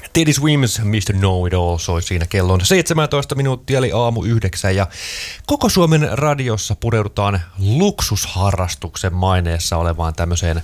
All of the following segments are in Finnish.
Teddy Swims, Mr. Know-It-All soi siinä kellon 17 minuuttia, eli aamu 9. Ja koko Suomen radiossa pureudutaan luksusharrastuksen maineessa olevaan tämmöiseen,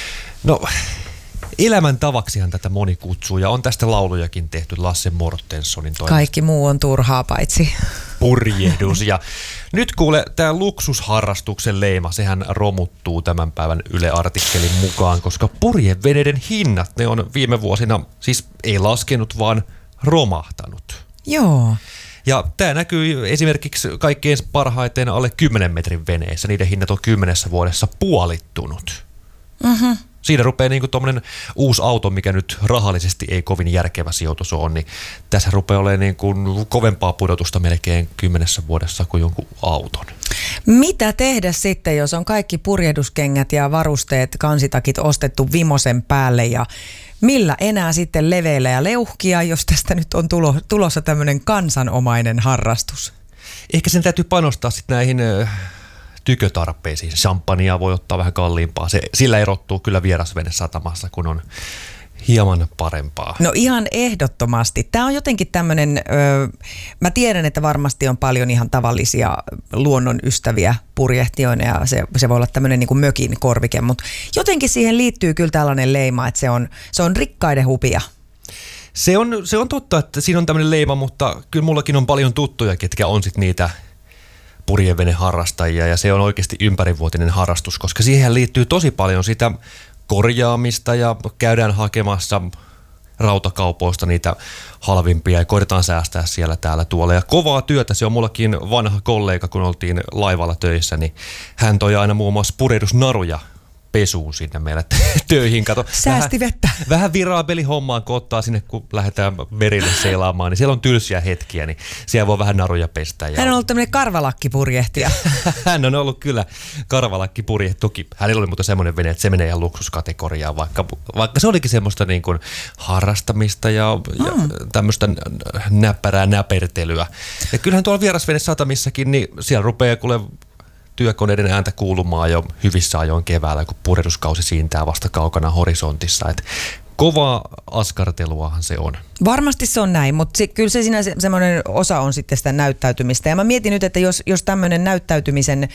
elämäntavaksihan tätä moni kutsuu, ja on tästä laulujakin tehty Lasse Mortenssonin toimesta. Kaikki muu on turhaa paitsi purjehdus. Ja nyt kuule, tämä luksusharrastuksen leima, sehän romuttuu tämän päivän Yle-artikkelin mukaan, koska purjeveneiden hinnat, ne on viime vuosina siis ei laskenut, vaan romahtanut. Joo. Ja tämä näkyy esimerkiksi kaikkein parhaiten alle 10 metrin veneissä. Niiden hinnat on 10 vuodessa puolittunut. Mhm. Siinä rupeaa niin kuin tommonen uusi auto, mikä nyt rahallisesti ei kovin järkevä sijoitus ole, niin tässä rupeaa olemaan niin kuin kovempaa pudotusta melkein 10 vuodessa kuin jonkun auton. Mitä tehdä sitten, jos on kaikki purjehduskengät ja varusteet, kansitakit ostettu vimosen päälle ja millä enää sitten leveillä ja leuhkia, jos tästä nyt on tulossa tämmöinen kansanomainen harrastus? Ehkä sen täytyy panostaa sitten näihin tykötarpeisiin. Champagnea voi ottaa vähän kalliimpaa. Sillä erottuu kyllä vierasvene satamassa, kun on hieman parempaa. No ihan ehdottomasti. Tämä on jotenkin tämmöinen, mä tiedän, että varmasti on paljon ihan tavallisia luonnonystäviä purjehtijoina ja se voi olla tämmöinen niin kuin mökin korvike, mutta jotenkin siihen liittyy kyllä tällainen leima, että se on rikkaiden hupia. Se on totta, että siinä on tämmöinen leima, mutta kyllä mullakin on paljon tuttuja, ketkä on sitten niitä purjeveneharrastajia, ja se on oikeasti ympärivuotinen harrastus, koska siihen liittyy tosi paljon sitä korjaamista ja käydään hakemassa rautakaupoista niitä halvimpia ja koitetaan säästää siellä täällä tuolla. Ja kovaa työtä, se on mullakin vanha kollega, kun oltiin laivalla töissä, niin hän toi aina muun muassa purjehdusnaruja pesuun sinne meille töihin. Kato, säästi vettä. Vähän viraabeli hommaan, kun ottaa sinne, kun lähdetään merille seilaamaan, niin siellä on tylsiä hetkiä, niin siellä voi vähän naruja pestä. Hän on ollut tämmöinen karvalakkipurjehtija. Hän on ollut kyllä karvalakkipurjehtija. Toki hänellä oli muuten semmoinen vene, että se menee ihan luksuskategoriaan, vaikka se olikin semmoista niin kuin harrastamista ja tämmöistä näppärää näpertelyä. Ja kyllähän tuolla vierasvene satamissakin, niin siellä rupeaa kuule työkoneiden ääntä kuulumaan jo hyvissä ajoin keväällä, kun purjehduskausi siintää vasta kaukana horisontissa. Et kovaa askarteluahan se on. Varmasti se on näin, mutta kyllä se siinä semmoinen osa on sitten sitä näyttäytymistä. Ja mä mietin nyt, että jos tämmöinen näyttäytymisen,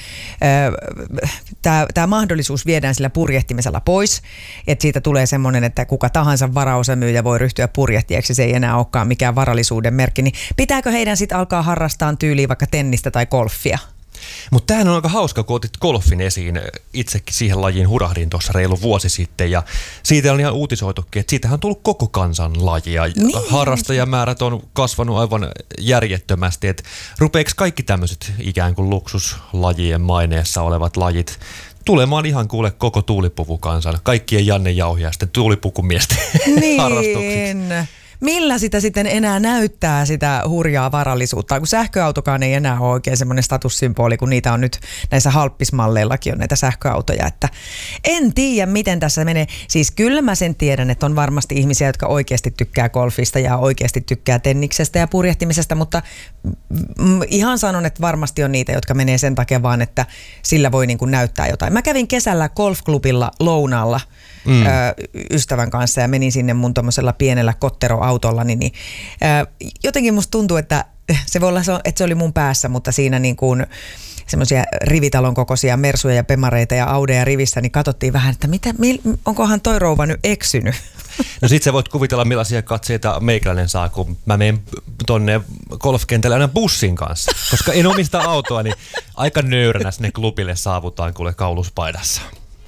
tämä mahdollisuus viedään sillä purjehtimisella pois, että siitä tulee semmoinen, että kuka tahansa varaosamyyjä voi ryhtyä purjehtijaksi, se ei enää olekaan mikään varallisuuden merkki, niin pitääkö heidän sitten alkaa harrastaa tyyliin vaikka tennistä tai golfia? Mutta tämähän on aika hauska, kun otit golfin esiin. Itsekin siihen lajiin hurahdin tuossa reilu vuosi sitten, ja siitä on ihan uutisoitukin, että siitähän on tullut koko kansan laji, ja harrastajamäärät on kasvanut aivan järjettömästi. Et rupeeko kaikki tämmöiset ikään kuin luksuslajien maineessa olevat lajit tulemaan ihan kuule koko tuulipuvukansan, kaikkien Janne Jauhiaisten tuulipukumiesten harrastuksiksi? Millä sitä sitten enää näyttää sitä hurjaa varallisuutta, kun sähköautokaan ei enää ole oikein semmoinen statussymboli, kun niitä on nyt näissä halppismalleillakin on näitä sähköautoja, että en tiedä miten tässä menee. Siis kyllä mä sen tiedän, että on varmasti ihmisiä, jotka oikeasti tykkää golfista ja oikeasti tykkää tenniksestä ja purjehtimisesta, mutta ihan sanon, että varmasti on niitä, jotka menee sen takia vaan, että sillä voi niin kuin näyttää jotain. Mä kävin kesällä golfklubilla lounaalla ystävän kanssa ja menin sinne mun tommosella pienellä kotteroautolla, niin jotenkin musta tuntuu, että se voi olla, että se oli mun päässä, mutta siinä niin kuin semmoisia rivitalon kokoisia mersuja ja pemareita ja audeja rivissä, niin katsottiin vähän, että onkohan toi rouva nyt eksynyt? No sit sä voit kuvitella, millaisia katseita meikäläinen saa, kun mä menen tonne golfkentälle aina bussin kanssa. Koska en omista autoa, niin aika nöyränä sinne klubille saavutaan kuule kauluspaidassa.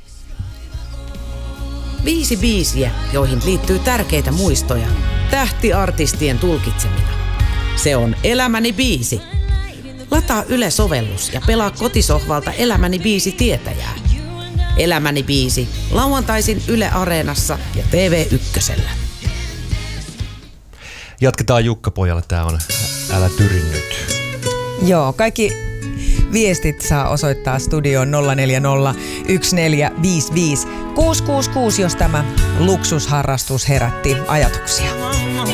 5 biisiä, joihin liittyy tärkeitä muistoja. Tähtiartistien tulkitsemina. Se on Elämäni biisi. Lataa Yle-sovellus ja pelaa kotisohvalta Elämäni biisi tietäjää. Elämäni biisi. Lauantaisin Yle Areenassa ja TV1:llä. Jatketaan Jukka-pojalle. Tää on Älä tyri nyt. Joo, kaikki viestit saa osoittaa studioon 040 1455 666, jos tämä luksusharrastus herätti ajatuksia.